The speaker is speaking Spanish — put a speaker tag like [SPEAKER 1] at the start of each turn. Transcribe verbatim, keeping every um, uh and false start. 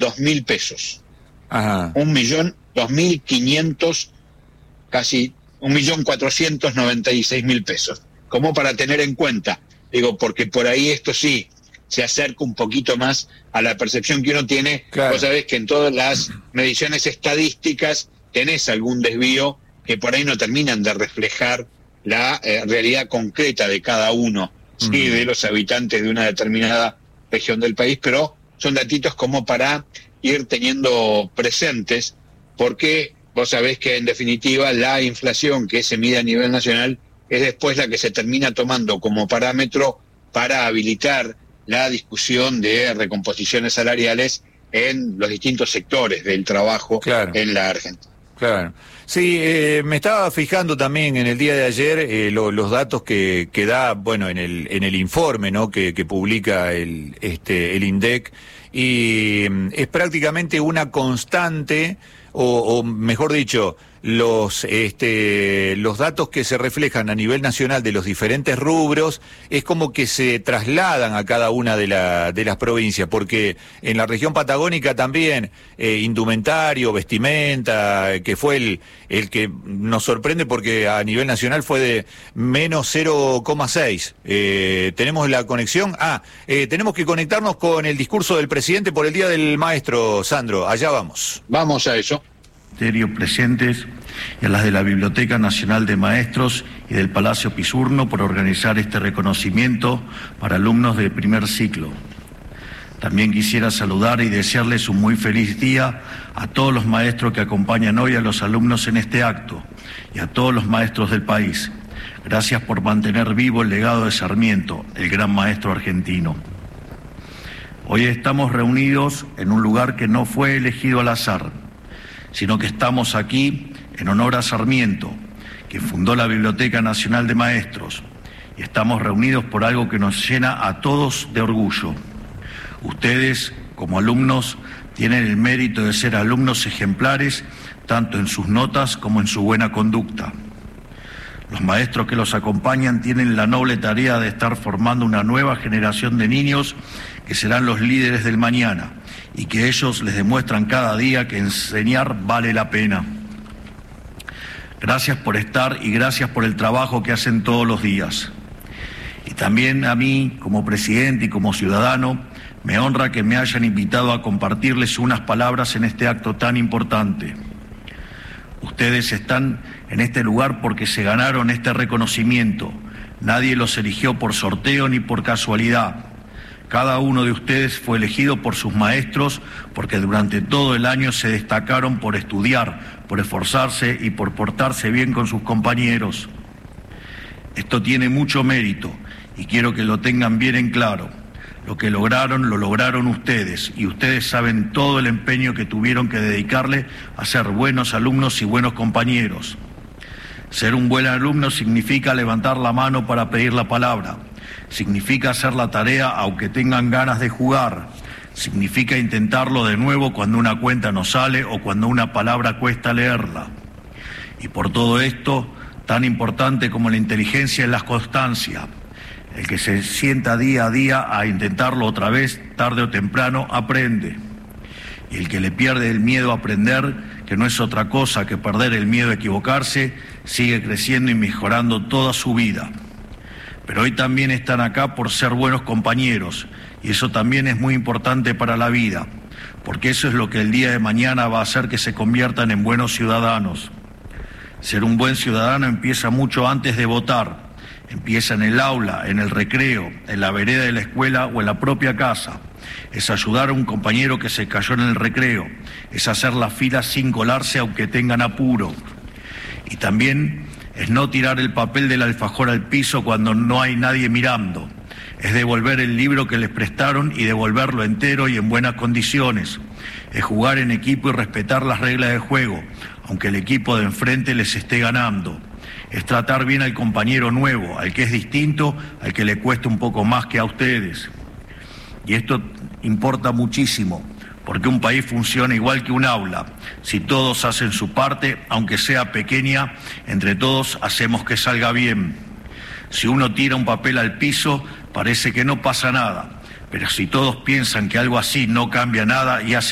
[SPEAKER 1] dos mil pesos.
[SPEAKER 2] Ajá.
[SPEAKER 1] Un millón, dos mil quinientos, casi un millón cuatrocientos noventa y seis mil pesos. Como para tener en cuenta, digo, porque por ahí esto sí se acerca un poquito más a la percepción que uno tiene.
[SPEAKER 2] Claro.
[SPEAKER 1] Vos sabés que en todas las mediciones estadísticas tenés algún desvío que por ahí no terminan de reflejar la eh, realidad concreta de cada uno, sí,
[SPEAKER 2] Mm.
[SPEAKER 1] de los habitantes de una determinada región del país, pero son datitos como para ir teniendo presentes, porque vos sabés que en definitiva la inflación que se mide a nivel nacional es después la que se termina tomando como parámetro para habilitar la discusión de recomposiciones salariales en los distintos sectores del trabajo, claro, en la Argentina.
[SPEAKER 2] Claro. Sí, eh, me estaba fijando también en el día de ayer eh, lo, los datos que, que da, bueno, en el en el informe, ¿no?, que, que publica el este el INDEC, y mm, es prácticamente una constante, o, o mejor dicho, los este los datos que se reflejan a nivel nacional de los diferentes rubros es como que se trasladan a cada una de la de las provincias, porque en la región patagónica también eh, indumentario, vestimenta, que fue el el que nos sorprende porque a nivel nacional fue de menos cero coma seis. Eh, tenemos la conexión. Ah, eh, tenemos que conectarnos con el discurso del presidente por el Día del Maestro, Sandro. Allá vamos.
[SPEAKER 1] Vamos a eso.
[SPEAKER 3] Presentes y a las de la Biblioteca Nacional de Maestros y del Palacio Pisurno por organizar este reconocimiento para alumnos de primer ciclo. También quisiera saludar y desearles un muy feliz día a todos los maestros que acompañan hoy a los alumnos en este acto y a todos los maestros del país. Gracias por mantener vivo el legado de Sarmiento, el gran maestro argentino. Hoy estamos reunidos en un lugar que no fue elegido al azar, sino que estamos aquí en honor a Sarmiento, que fundó la Biblioteca Nacional de Maestros, y estamos reunidos por algo que nos llena a todos de orgullo. Ustedes, como alumnos, tienen el mérito de ser alumnos ejemplares, tanto en sus notas como en su buena conducta. Los maestros que los acompañan tienen la noble tarea de estar formando una nueva generación de niños que serán los líderes del mañana, y que ellos les demuestran cada día que enseñar vale la pena. Gracias por estar y gracias por el trabajo que hacen todos los días. Y también a mí, como presidente y como ciudadano, me honra que me hayan invitado a compartirles unas palabras en este acto tan importante. Ustedes están en este lugar porque se ganaron este reconocimiento. Nadie los eligió por sorteo ni por casualidad. Cada uno de ustedes fue elegido por sus maestros porque durante todo el año se destacaron por estudiar, por esforzarse y por portarse bien con sus compañeros. Esto tiene mucho mérito y quiero que lo tengan bien en claro. Lo que lograron, lo lograron ustedes, y ustedes saben todo el empeño que tuvieron que dedicarle a ser buenos alumnos y buenos compañeros. Ser un buen alumno significa levantar la mano para pedir la palabra. Significa hacer la tarea aunque tengan ganas de jugar. Significa intentarlo de nuevo cuando una cuenta no sale o cuando una palabra cuesta leerla. Y por todo esto, tan importante como la inteligencia es la constancia. El que se sienta día a día a intentarlo otra vez, tarde o temprano, aprende. Y el que le pierde el miedo a aprender, que no es otra cosa que perder el miedo a equivocarse, sigue creciendo y mejorando toda su vida. Pero hoy también están acá por ser buenos compañeros, y eso también es muy importante para la vida, porque eso es lo que el día de mañana va a hacer que se conviertan en buenos ciudadanos. Ser un buen ciudadano empieza mucho antes de votar, empieza en el aula, en el recreo, en la vereda de la escuela o en la propia casa. Es ayudar a un compañero que se cayó en el recreo, es hacer la fila sin colarse aunque tengan apuro. Y también es no tirar el papel del alfajor al piso cuando no hay nadie mirando. Es devolver el libro que les prestaron y devolverlo entero y en buenas condiciones. Es jugar en equipo y respetar las reglas del juego, aunque el equipo de enfrente les esté ganando. Es tratar bien al compañero nuevo, al que es distinto, al que le cuesta un poco más que a ustedes. Y esto importa muchísimo, porque un país funciona igual que un aula. Si todos hacen su parte, aunque sea pequeña, entre todos hacemos que salga bien. Si uno tira un papel al piso, parece que no pasa nada, pero si todos piensan que algo así no cambia nada y hace